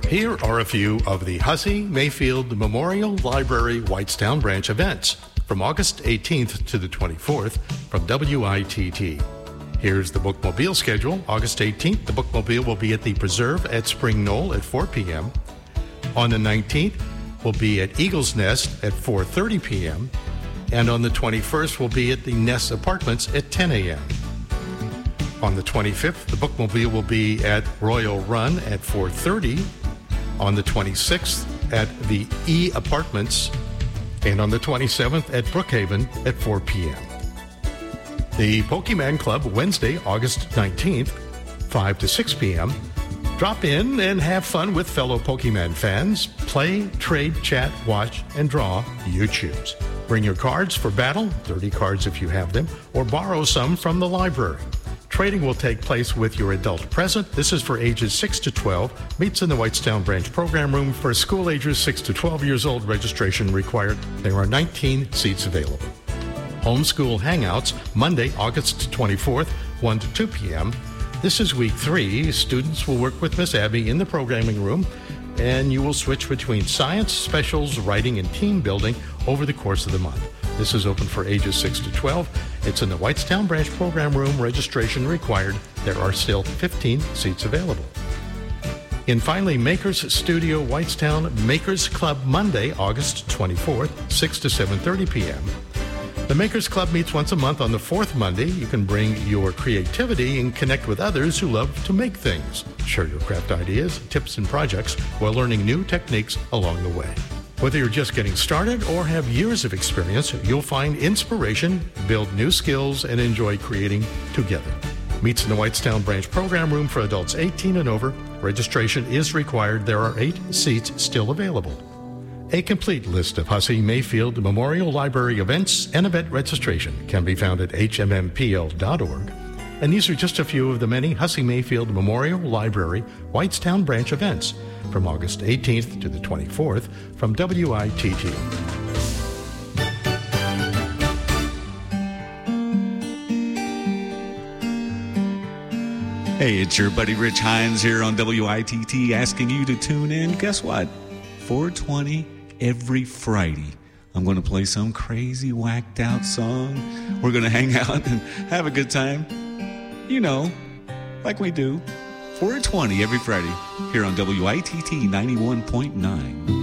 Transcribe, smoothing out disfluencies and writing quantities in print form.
Here are a few of the Hussey Mayfield Memorial Library Whitestown Branch events from August 18th to the 24th from WITT. Here's the Bookmobile schedule. August 18th, the Bookmobile will be at the Preserve at Spring Knoll at 4 p.m. On the 19th, we'll be at Eagle's Nest at 4:30 p.m. And on the 21st, we'll be at the Nest Apartments at 10 a.m. On the 25th, the Bookmobile will be at Royal Run at 4:30. On the 26th, at the E Apartments. And on the 27th, at Brookhaven at 4 p.m. The Pokemon Club, Wednesday, August 19th, 5 to 6 p.m. Drop in and have fun with fellow Pokemon fans. Play, trade, chat, watch, and draw. You choose. Bring your cards for battle, 30 cards if you have them, or borrow some from the library. Trading will take place with your adult present. This is for ages 6 to 12. Meets in the Whitestown Branch Program Room. For school ages 6 to 12 years old, registration required. There are 19 seats available. Homeschool Hangouts, Monday, August 24th, 1 to 2 p.m. This is week 3. Students will work with Miss Abby in the programming room, and you will switch between science, specials, writing, and team building over the course of the month. This is open for ages 6 to 12. It's in the Whitestown Branch Program Room. Registration required. There are still 15 seats available. And finally, Makers Studio Whitestown Makers Club, Monday, August 24th, 6 to 7:30 p.m. The Makers Club meets once a month on the fourth Monday. You can bring your creativity and connect with others who love to make things. Share your craft ideas, tips, and projects while learning new techniques along the way. Whether you're just getting started or have years of experience, you'll find inspiration, build new skills, and enjoy creating together. Meets in the Whitestown Branch Program Room for adults 18 and over. Registration is required. There are 8 seats still available. A complete list of Hussey Mayfield Memorial Library events and event registration can be found at hmmpl.org. And these are just a few of the many Hussey Mayfield Memorial Library Whitestown Branch events from August 18th to the 24th from WITT. Hey, it's your buddy Rich Hines here on WITT asking you to tune in. Guess what? 4:20 every Friday. I'm going to play some crazy whacked out song. We're going to hang out and have a good time. You know, like we do. 4:20 every Friday here on WITT 91.9.